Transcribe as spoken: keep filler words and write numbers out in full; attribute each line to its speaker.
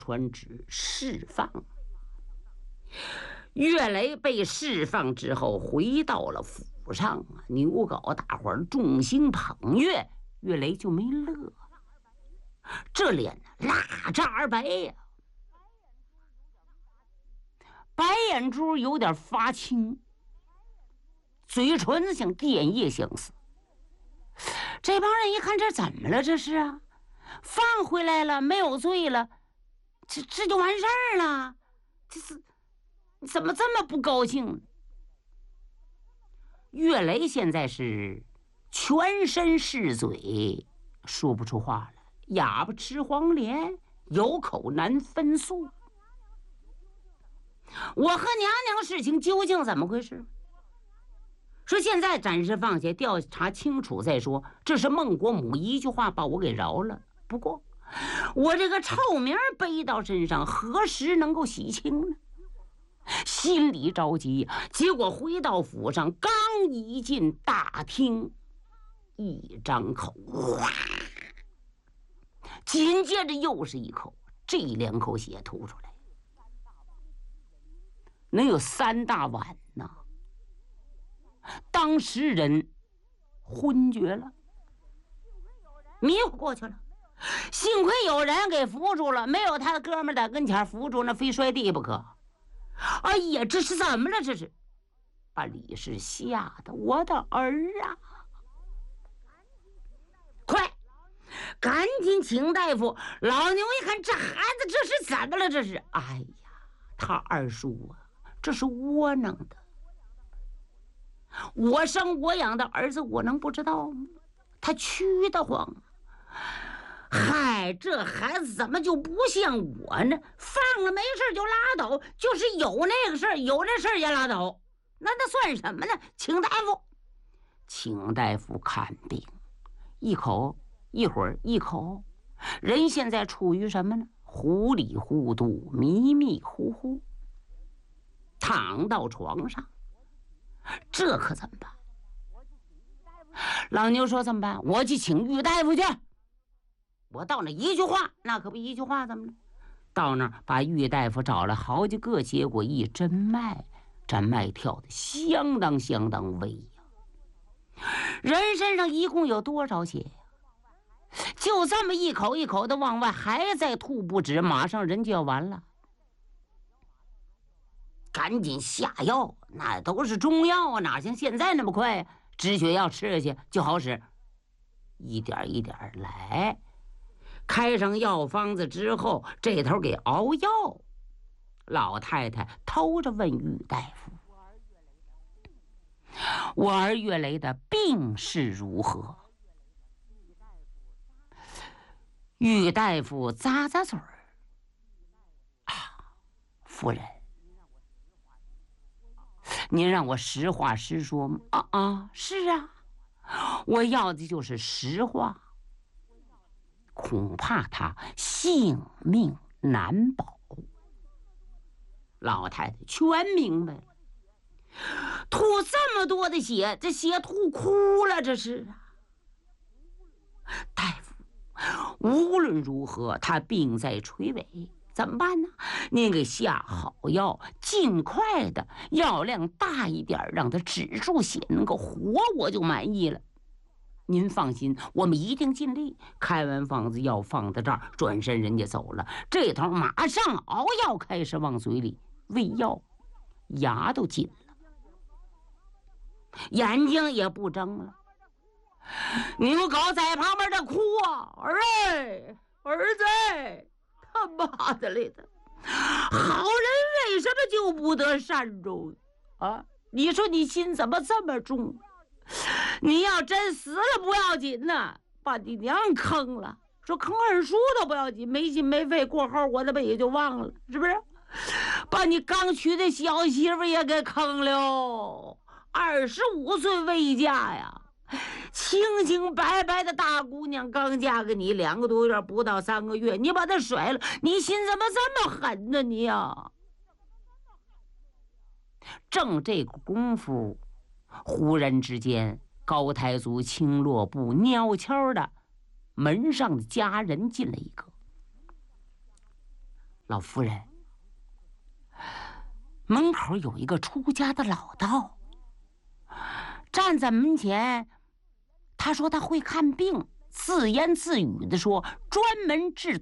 Speaker 1: 传旨释放。岳雷被释放之后，回到了府上啊，牛皋大伙儿众星捧月，岳雷就没乐，这脸蜡渣而白呀、啊，白眼珠有点发青，嘴唇像电叶相似。这帮人一看，这怎么了？这是啊，放回来了，没有罪了，这这就完事儿了。这是怎么这么不高兴？岳雷现在是全身是嘴，说不出话来，哑巴吃黄连，有口难分诉。我和娘娘事情究竟怎么回事？说现在暂时放下，调查清楚再说。这是孟国母一句话把我给饶了。不过我这个臭名背到身上，何时能够洗清呢？心里着急，结果回到府上，刚一进大厅，一张口，哇！紧接着又是一口，这两口血吐出来，能有三大碗呢。当时人昏厥了，迷糊过去了。幸亏有人给扶住了，没有他的哥们在跟前扶住，那非摔地不可。哎呀，这是怎么了？这是把李氏吓得，我的儿啊！快，赶紧请大夫！老牛一看，这孩子这是怎么了？这是，哎呀，他二叔啊，这是窝囊的。我生我养的儿子，我能不知道吗？他屈得慌。嗨，这孩子怎么就不像我呢？放了没事就拉倒，就是有那个事儿，有这事儿也拉倒，那那算什么呢？请大夫，请大夫看病，一口一会儿一口，人现在处于什么呢？糊里糊涂，迷迷糊糊，躺到床上，这可怎么办？老牛说怎么办？我去请玉大夫去。我到那一句话，那可不一句话，怎么了？到那儿把玉大夫找了好几个，结果一针脉，这脉跳得相当相当微呀、啊。人身上一共有多少血呀、啊？就这么一口一口的往外，还在吐不止，马上人就要完了。赶紧下药，那都是中药啊，哪像现在那么快？止血药吃下去就好使，一点一点来。开上药方子之后，这头给熬药。老太太偷着问玉大夫：“我儿岳雷的病势如何？”玉大夫咂咂嘴儿：“啊，夫人，您让我实话实说吗？啊啊，是啊，我要的就是实话。恐怕他性命难保。”老太太全明白了，吐这么多的血，这血吐哭了，这是啊。大夫，无论如何，他病在垂危，怎么办呢？您给下好药，尽快的，药量大一点，让他止住血，能够活，我就满意了。您放心，我们一定尽力。开完方子，药放在这儿，转身人家走了，这头马上熬药，开始往嘴里喂药，牙都紧了，眼睛也不睁了。牛狗在旁边的哭啊：“儿哎，儿子，他妈的嘞的，好人为什么就不得善终啊？你说你心怎么这么重？你要真死了不要紧呢，把你娘坑了，说坑二叔都不要紧，没心没肺，过后我他妈也就忘了，是不是？把你刚娶的小媳妇也给坑了，二十五岁未嫁呀，清清白白的大姑娘，刚嫁给你两个多月，不到三个月，你把她甩了，你心怎么这么狠呢你呀？”正这个功夫，忽然之间，高台族青落部蔫悄的门上的家人进了一个。 老夫人，门口有一个出家的老道，站在门前。他说他会看病，自言自语地说，专门治